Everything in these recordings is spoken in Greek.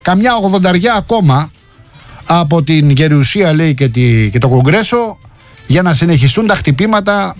καμιά 80 ακόμα από την Γερουσία, λέει, και το Κογκρέσο, για να συνεχιστούν τα χτυπήματα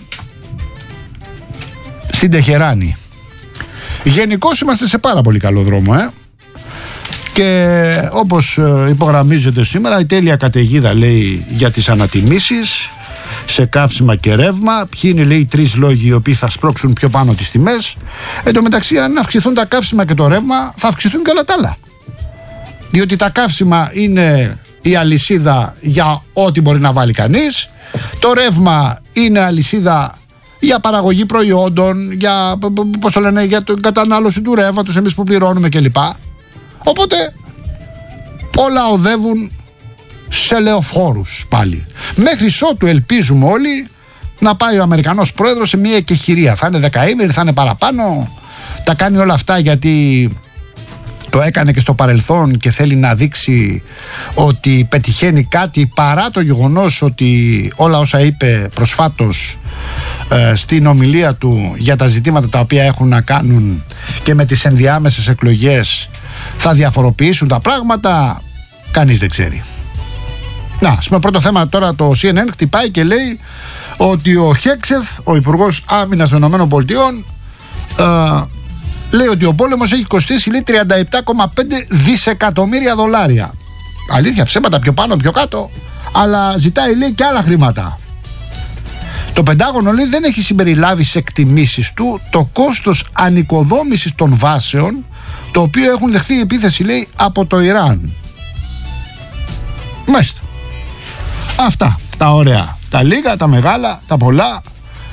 στην Τεχεράνη. Γενικώς είμαστε σε πάρα πολύ καλό δρόμο, και όπως υπογραμμίζεται σήμερα, η τέλεια καταιγίδα, λέει, για τις ανατιμήσεις σε καύσιμα και ρεύμα. Ποιοι είναι, λέει, οι 3 λόγοι οι οποίοι θα σπρώξουν πιο πάνω τις τιμές? Εν τω μεταξύ, αν αυξηθούν τα καύσιμα και το ρεύμα, θα αυξηθούν και όλα τα άλλα. Διότι τα καύσιμα είναι η αλυσίδα για ό,τι μπορεί να βάλει κανείς. Το ρεύμα είναι αλυσίδα για παραγωγή προϊόντων, για, πώς το λένε, για την κατανάλωση του ρεύματος, εμείς που πληρώνουμε κλπ. Οπότε όλα οδεύουν σε λεωφόρους πάλι. Μέχρι ότου ελπίζουμε όλοι να πάει ο Αμερικανός πρόεδρος σε μια εκεχηρία. Θα είναι δεκαήμερη, θα είναι παραπάνω. Τα κάνει όλα αυτά γιατί το έκανε και στο παρελθόν και θέλει να δείξει ότι πετυχαίνει κάτι, παρά το γεγονός ότι όλα όσα είπε προσφάτως στην ομιλία του για τα ζητήματα τα οποία έχουν να κάνουν και με τις ενδιάμεσες εκλογές θα διαφοροποιήσουν τα πράγματα, κανείς δεν ξέρει. Να, ας πούμε, πρώτο θέμα τώρα, το CNN χτυπάει και λέει ότι ο Χέξεθ, ο Υπουργός Άμυνας των ΗΠΑ, λέει ότι ο πόλεμος έχει κοστίσει, λέει, 37,5 δισεκατομμύρια δολάρια. Αλήθεια, ψέματα, πιο πάνω, πιο κάτω, αλλά ζητάει, λέει, και άλλα χρήματα. Το Πεντάγωνο, λέει, δεν έχει συμπεριλάβει σε εκτιμήσεις του το κόστος ανοικοδόμησης των βάσεων, το οποίο έχουν δεχθεί επίθεση, λέει, από το Ιράν. Μάλιστα. Αυτά τα ωραία, τα λίγα, τα μεγάλα, τα πολλά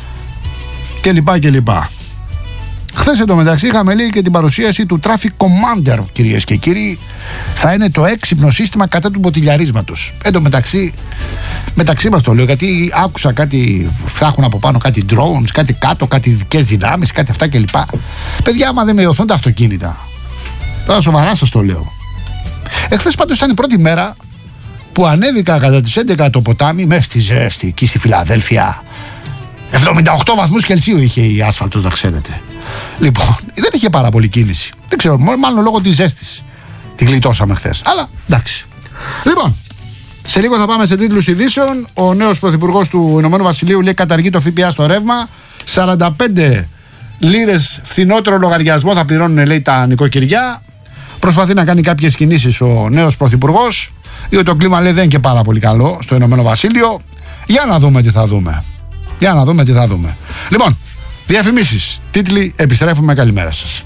κλπ. Χθες εντωμεταξύ είχαμε, λέει, και την παρουσίαση του Traffic Commander, κυρίες και κύριοι. Θα είναι το έξυπνο σύστημα κατά του μποτιλιαρίσματος. Εντωμεταξύ, μεταξύ μας το λέω, γιατί άκουσα κάτι, φτιάχνουν από πάνω κάτι drones, κάτι κάτω, κάτι ειδικές δυνάμεις, κάτι αυτά κλπ. Παιδιά, άμα δεν μειωθούν τα αυτοκίνητα, τώρα σοβαρά σας το λέω. Εχθές πάντως ήταν η πρώτη μέρα που ανέβηκα κατά τις 11 το ποτάμι, μέσα στη ζέστη, εκεί στη Φιλαδέλφια. 78 βαθμούς Κελσίου είχε η άσφαλτος, να ξέρετε. Λοιπόν, δεν είχε πάρα πολύ κίνηση. Δεν ξέρω, μάλλον λόγω της ζέστης τη γλιτώσαμε χθες. Αλλά εντάξει. Λοιπόν, σε λίγο θα πάμε σε τίτλους ειδήσεων. Ο νέος πρωθυπουργός του Ηνωμένου Βασιλείου, λέει, καταργεί το ΦΠΑ στο ρεύμα. 45 λίρες φθηνότερο λογαριασμό θα πληρώνουν, λέει, τα νοικοκυριά. Προσπαθεί να κάνει κάποιες κινήσεις ο νέος πρωθυπουργός, διότι το κλίμα, λέει, δεν είναι και πάρα πολύ καλό στο Ηνωμένο Βασίλειο. Για να δούμε τι θα δούμε. Λοιπόν, διαφημίσεις, τίτλοι, επιστρέφουμε, καλημέρα σας.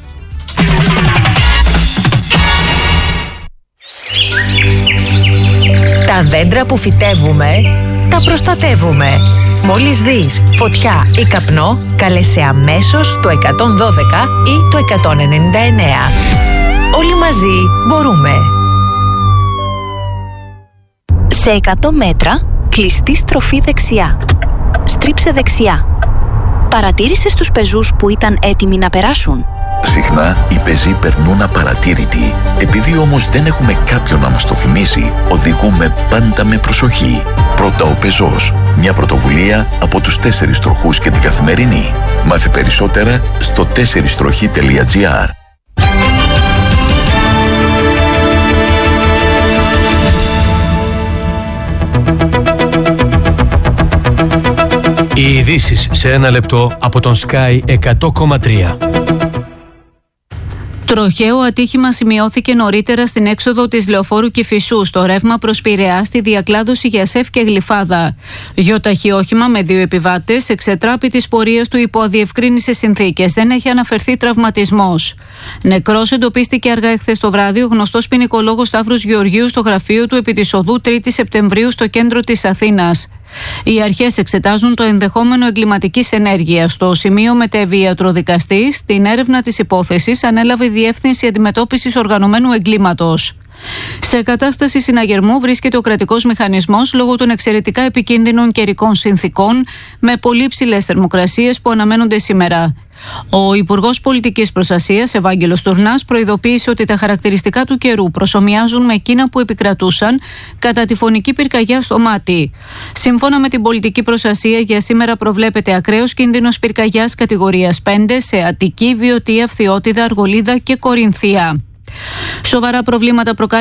Τα δέντρα που φυτεύουμε, τα προστατεύουμε. Μόλις δεις φωτιά ή καπνό, καλέσαι αμέσως το 112 ή το 199. Όλοι μαζί μπορούμε. Σε 100 μέτρα, κλειστή στροφή δεξιά. Στρίψε δεξιά. Παρατήρησες τους πεζούς που ήταν έτοιμοι να περάσουν? Συχνά οι πεζοί περνούν απαρατήρητοι. Επειδή όμως δεν έχουμε κάποιον να μας το θυμίσει, οδηγούμε πάντα με προσοχή. Πρώτα ο πεζός. Μια πρωτοβουλία από τους 4 τροχούς και την Καθημερινή. Μάθε περισσότερα στο 4strοχή.gr. Οι ειδήσεις σε 1 λεπτό από τον Sky 100,3. Τροχαίο ατύχημα σημειώθηκε νωρίτερα στην έξοδο της λεωφόρου Κηφισού στο ρεύμα προς Πειραιά στη διακλάδωση για ΣΕΦ και Γλυφάδα. Γιοταχή όχημα με 2 επιβάτες εξετράπη της πορείας του υπό αδιευκρίνησες συνθήκες. Δεν έχει αναφερθεί τραυματισμός. Νεκρός εντοπίστηκε αργά εχθές το βράδυ ο γνωστός ποινικολόγος Σταύρος Γεωργίου στο γραφείο του επί της οδού 3η Σεπτεμβρίου στο κέντρο της Αθήνας. Οι αρχές εξετάζουν το ενδεχόμενο εγκληματικής ενέργειας. Στο σημείο μετέβη ιατροδικαστής. Στην έρευνα της υπόθεσης ανέλαβε η Διεύθυνση Αντιμετώπισης Οργανωμένου Εγκλήματος. Σε κατάσταση συναγερμού βρίσκεται ο κρατικός μηχανισμός λόγω των εξαιρετικά επικίνδυνων καιρικών συνθήκων με πολύ ψηλές θερμοκρασίες που αναμένονται σήμερα. Ο Υπουργός Πολιτικής Προστασίας, Ευάγγελος Τουρνάς, προειδοποίησε ότι τα χαρακτηριστικά του καιρού προσομοιάζουν με εκείνα που επικρατούσαν κατά τη φωνική πυρκαγιά στο Μάτι. Σύμφωνα με την Πολιτική Προστασία, για σήμερα προβλέπεται ακραίος κίνδυνος πυρκαγιάς κατηγορίας 5 σε Αττική, Βιωτία, Φθιώτιδα, Αργολίδα και Κορινθία. Σοβαρά προβλήματα προκάλεσε